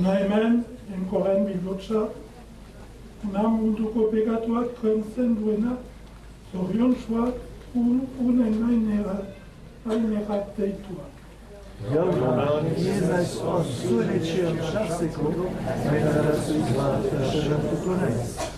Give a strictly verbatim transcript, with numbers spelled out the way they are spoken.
Hona hemen, enkoren bildotxa, hona munduko pegatuak trentzen duena, zorion suak unen hain errat deitua. Jaunak, Jézus a születésen csaszikó, megnevező izvált, söröntükön ez.